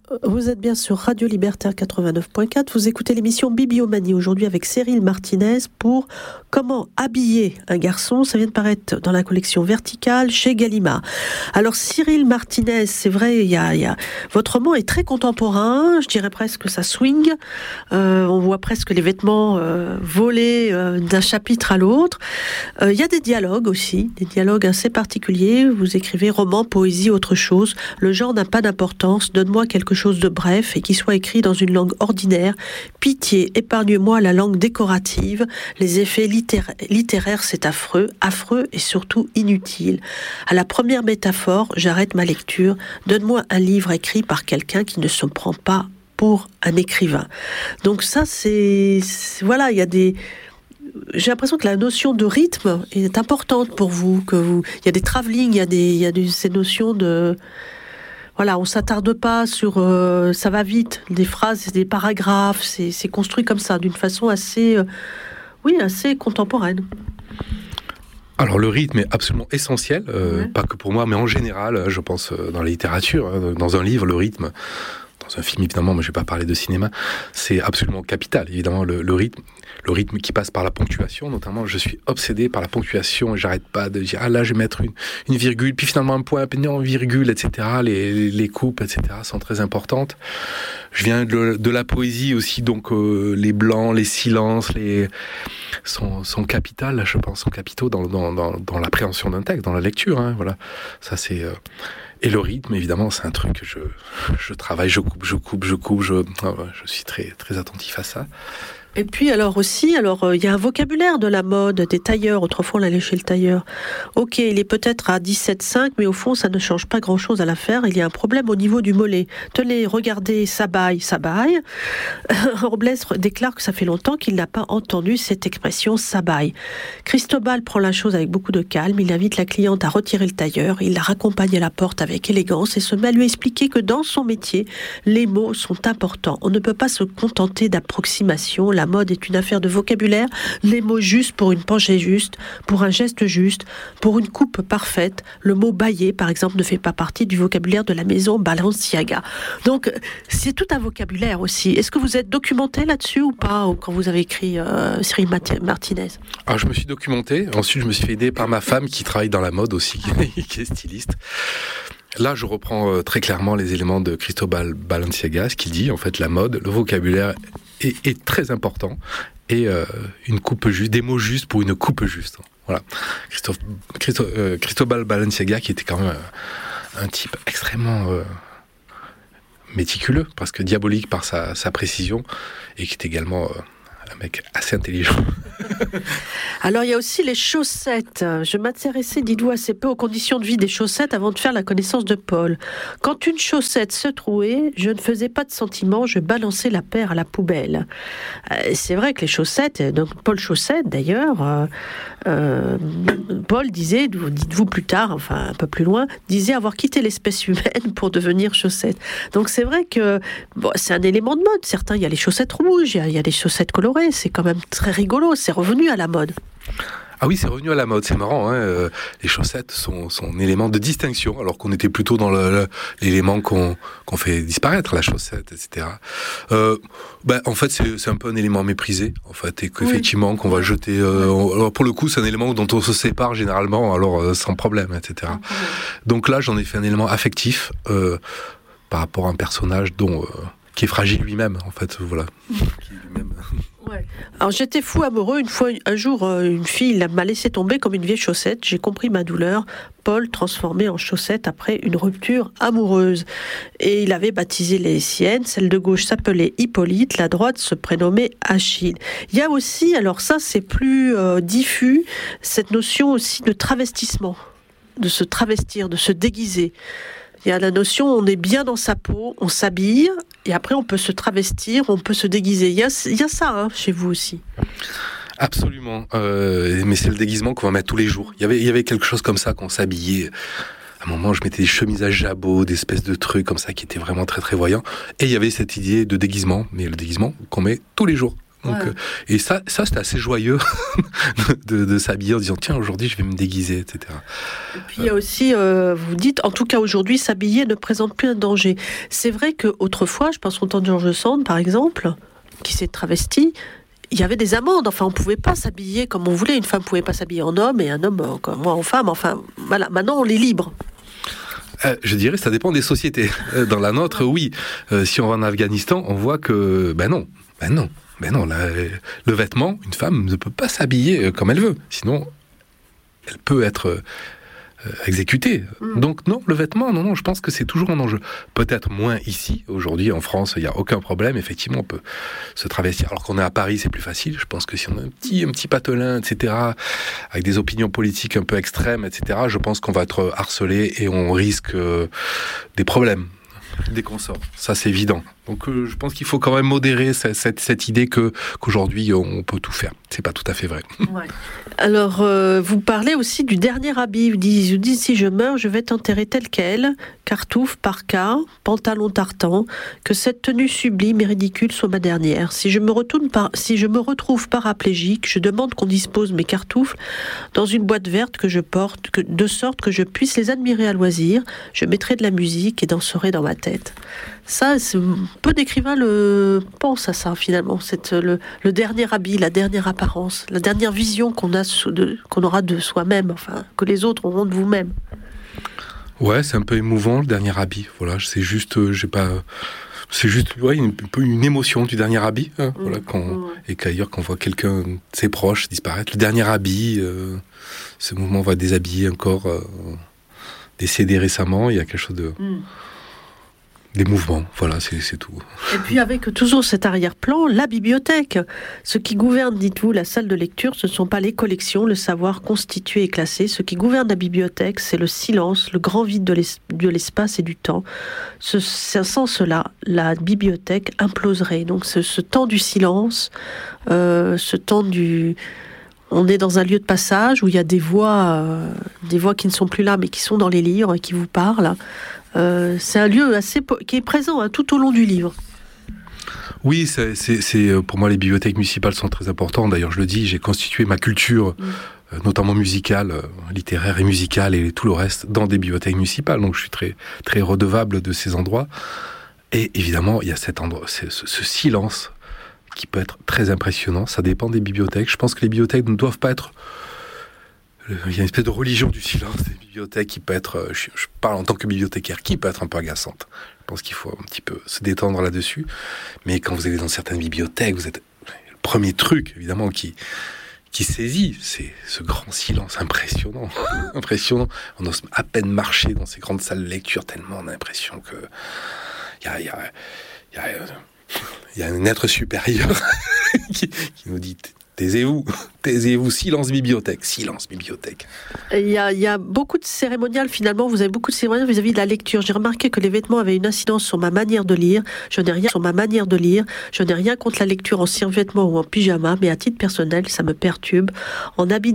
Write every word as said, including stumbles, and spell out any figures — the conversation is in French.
Vous êtes bien sur Radio Libertaire quatre-vingt-neuf point quatre. Vous écoutez l'émission Bibliomanie aujourd'hui avec Cyril Martinez pour Comment habiller un garçon. Ça vient de paraître dans la collection Verticale chez Gallimard. Alors Cyril Martinez, c'est vrai, il y a, il y a... votre roman est très contemporain. Je dirais presque ça swing. Euh, on voit presque les vêtements euh, volés euh, d'un chapitre à l'autre. Euh, il y a des dialogues aussi, des dialogues assez particuliers. Vous écrivez roman, poésie, autre chose. Le genre n'a pas d'importance. Donne-moi quelque chose de bref et qui soit écrit dans une langue ordinaire. Pitié, épargne-moi la langue décorative. Les effets littéra- littéraires, c'est affreux, affreux et surtout inutile. À la première métaphore, j'arrête ma lecture. Donne-moi un livre écrit par quelqu'un qui ne se prend pas pour un écrivain. Donc ça, c'est... c'est voilà, il y a des... J'ai l'impression que la notion de rythme est importante pour vous. Que vous... Il y a des travelling, il y a, des... il y a des... ces notions de... Voilà, on ne s'attarde pas sur... Euh, ça va vite, des phrases, des paragraphes, c'est, c'est construit comme ça, d'une façon assez... Euh, oui, assez contemporaine. Alors le rythme est absolument essentiel, euh, ouais. Pas que pour moi, mais en général, je pense euh, dans la littérature, hein, dans un livre, le rythme, dans un film évidemment, mais je ne vais pas parler de cinéma, c'est absolument capital, évidemment, le, le rythme. Le rythme qui passe par la ponctuation, notamment, je suis obsédé par la ponctuation, et j'arrête pas de dire, ah là, je vais mettre une, une virgule, puis finalement un point, puis non, virgule, et cetera. Les, les coupes, et cetera sont très importantes. Je viens de, de la poésie aussi, donc euh, les blancs, les silences, les sont, sont capitales, je pense, sont capitaux dans, dans, dans, dans l'appréhension d'un texte, dans la lecture, hein, voilà. Ça, c'est... Euh... Et le rythme, évidemment, c'est un truc que je, je travaille, je coupe, je coupe, je coupe, je, je suis très, très attentif à ça. Et puis alors aussi, alors il euh, y a un vocabulaire de la mode, des tailleurs. Autrefois on allait chez le tailleur. Ok, il est peut-être à dix-sept virgule cinq, mais au fond ça ne change pas grand-chose à l'affaire. Il y a un problème au niveau du mollet. Tenez, regardez, ça baille, ça baille. Robles déclare que ça fait longtemps qu'il n'a pas entendu cette expression ça baille. Cristobal prend la chose avec beaucoup de calme. Il invite la cliente à retirer le tailleur. Il la raccompagne à la porte avec élégance et se met à lui expliquer que dans son métier, les mots sont importants. On ne peut pas se contenter d'approximations. La mode est une affaire de vocabulaire, les mots justes pour une pensée juste, pour un geste juste, pour une coupe parfaite. Le mot bailler, par exemple, ne fait pas partie du vocabulaire de la maison Balenciaga. Donc, c'est tout un vocabulaire aussi. Est-ce que vous êtes documenté là-dessus ou pas, ou quand vous avez écrit euh, Cyril Martinez ? Alors, je me suis documenté. Ensuite, je me suis fait aider par ma femme qui travaille dans la mode aussi, qui est styliste. Là, je reprends euh, très clairement les éléments de Cristobal Balenciaga, ce qu'il dit. En fait, la mode, le vocabulaire est, est très important. Et euh, une coupe juste, des mots justes pour une coupe juste. Voilà. Christophe, Christo, euh, Cristobal Balenciaga, qui était quand même un, un type extrêmement euh, méticuleux, presque diabolique par sa, sa précision, et qui est également... Euh, un mec assez intelligent. Alors, il y a aussi les chaussettes. Je m'intéressais, dites-vous, assez peu aux conditions de vie des chaussettes avant de faire la connaissance de Paul. Quand une chaussette se trouait, je ne faisais pas de sentiment, je balançais la paire à la poubelle. Euh, c'est vrai que les chaussettes, donc Paul Chaussette d'ailleurs, euh, euh, Paul disait, dites-vous plus tard, enfin un peu plus loin, disait avoir quitté l'espèce humaine pour devenir chaussette. Donc c'est vrai que bon, c'est un élément de mode. Certains, il y a les chaussettes rouges, il y a, il y a les chaussettes colorées. C'est quand même très rigolo, c'est revenu à la mode. Ah oui, c'est revenu à la mode, c'est marrant. Hein euh, les chaussettes sont, sont un élément de distinction, alors qu'on était plutôt dans le, le, l'élément qu'on, qu'on fait disparaître, la chaussette, et cetera. Euh, ben, en fait, c'est, c'est un peu un élément méprisé, en fait, et qu'effectivement, oui. qu'on va jeter... Euh, on, alors pour le coup, c'est un élément dont on se sépare généralement, alors euh, sans problème, et cetera. Okay. Donc là, j'en ai fait un élément affectif euh, par rapport à un personnage dont... Euh, qui est fragile lui-même, en fait, voilà. Qui lui-même... Ouais. Alors j'étais fou amoureux. Une fois, un jour, une fille m'a laissé tomber comme une vieille chaussette. J'ai compris ma douleur. Paul transformé en chaussette après une rupture amoureuse. Et il avait baptisé les siennes. Celle de gauche s'appelait Hippolyte, la droite se prénommait Achille. Il y a aussi, alors ça c'est plus euh, diffus, cette notion aussi de travestissement, de se travestir, de se déguiser. Il y a la notion, on est bien dans sa peau, on s'habille, et après on peut se travestir, on peut se déguiser. Il y a, il y a ça hein, chez vous aussi. Absolument, euh, mais c'est le déguisement qu'on va mettre tous les jours. Il y avait, il y avait quelque chose comme ça, qu'on s'habillait. À un moment, je mettais des chemises à jabot, des espèces de trucs comme ça qui étaient vraiment très très voyants. Et il y avait cette idée de déguisement, mais le déguisement qu'on met tous les jours. Donc, Ouais. euh, et ça, ça c'est assez joyeux de, de, de s'habiller en disant tiens, aujourd'hui je vais me déguiser, et cetera. Et puis il y a aussi, euh, vous dites, en tout cas aujourd'hui, s'habiller ne présente plus un danger. C'est vrai qu'autrefois, je pense au temps de George Sand, par exemple, qui s'est travesti, il y avait des amendes. Enfin, on ne pouvait pas s'habiller comme on voulait. Une femme ne pouvait pas s'habiller en homme et un homme euh, comme moi en femme. Enfin, voilà. Maintenant, on est libre. Euh, je dirais ça dépend des sociétés. Euh, Dans la nôtre, oui. Euh, si on va en Afghanistan, on voit que ben non, ben non, ben non. La, le vêtement, une femme ne peut pas s'habiller comme elle veut. Sinon, elle peut être euh, exécutée. Mm. Donc non, le vêtement, non, non. Je pense que c'est toujours un enjeu. Peut-être moins ici. Aujourd'hui, en France, il n'y a aucun problème. Effectivement, on peut se travestir. Alors qu'on est à Paris, c'est plus facile. Je pense que si on a un petit, un petit patelin, et cetera, avec des opinions politiques un peu extrêmes, et cetera, je pense qu'on va être harcelé et on risque euh, des problèmes dès qu'on sort. Ça, c'est évident. Donc, euh, je pense qu'il faut quand même modérer cette, cette, cette idée que qu'aujourd'hui on peut tout faire. C'est pas tout à fait vrai. Ouais. Alors, euh, vous parlez aussi du dernier habit. Vous dites, vous dites si je meurs, je vais t'enterrer tel quel, cartoufle, parka, pantalon tartan, que cette tenue sublime et ridicule soit ma dernière. Si je me retourne par, si je me retrouve paraplégique, je demande qu'on dispose mes cartoufles dans une boîte verte que je porte, que, de sorte que je puisse les admirer à loisir. Je mettrai de la musique et danserai dans ma tête. Ça, c'est, peu d'écrivains le pensent à ça finalement. C'est le, le dernier habit, la dernière apparence, la dernière vision qu'on a de, qu'on aura de soi-même, enfin que les autres auront de vous-même. Ouais, c'est un peu émouvant le dernier habit. Voilà, c'est juste, euh, j'ai pas, c'est juste, ouais, une, un peu une émotion du dernier habit. Hein, mmh, voilà, quand, mmh. Et qu'ailleurs, quand on voit quelqu'un de ses proches disparaître, le dernier habit, euh, ce mouvement va déshabiller un corps euh, décédé récemment. Il y a quelque chose de mmh. Des mouvements, voilà, c'est, c'est tout. Et puis avec toujours cet arrière-plan, la bibliothèque. Ce qui gouverne, dites-vous, la salle de lecture, ce ne sont pas les collections, le savoir constitué et classé. Ce qui gouverne la bibliothèque, c'est le silence, le grand vide de, l'es- de l'espace et du temps. Ce, sans cela, la bibliothèque imploserait. Donc ce, ce temps du silence, euh, ce temps du... On est dans un lieu de passage où il y a des voix, euh, des voix qui ne sont plus là, mais qui sont dans les livres et qui vous parlent. Euh, c'est un lieu assez po- qui est présent hein, tout au long du livre. Oui, c'est, c'est, c'est, pour moi, les bibliothèques municipales sont très importantes. D'ailleurs, je le dis, j'ai constitué ma culture, mmh. euh, notamment musicale, euh, littéraire et musicale, et tout le reste, dans des bibliothèques municipales. Donc, je suis très, très redevable de ces endroits. Et évidemment, il y a cet endroit, ce, ce silence qui peut être très impressionnant. Ça dépend des bibliothèques. Je pense que les bibliothèques ne doivent pas être... Il y a une espèce de religion du silence des bibliothèques qui peut être, je, je parle en tant que bibliothécaire, qui peut être un peu agaçante. Je pense qu'il faut un petit peu se détendre là-dessus. Mais quand vous allez dans certaines bibliothèques, vous êtes le premier truc, évidemment, qui, qui saisit, c'est ce grand silence impressionnant. impressionnant. On ose à peine marcher dans ces grandes salles de lecture, tellement on a l'impression que il y a, y a, y a, y a un être supérieur qui, qui nous dit... Taisez-vous, taisez-vous, silence bibliothèque, silence bibliothèque. Il y a, il y a beaucoup de cérémonial, finalement, vous avez beaucoup de cérémonial vis-à-vis de la lecture. J'ai remarqué que les vêtements avaient une incidence sur ma manière de lire. Je n'ai rien sur ma manière de lire. Je n'ai rien contre la lecture en survêtement ou en pyjama, mais à titre personnel, ça me perturbe. En habit